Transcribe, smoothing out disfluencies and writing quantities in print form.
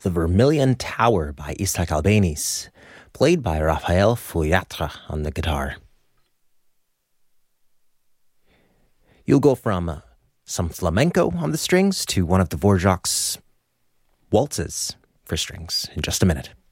The Vermilion Tower by Isaac Albéniz, played by Raphael Fuyatra on the guitar. You'll go from some flamenco on the strings to one of Dvorak's waltzes for strings in just a minute.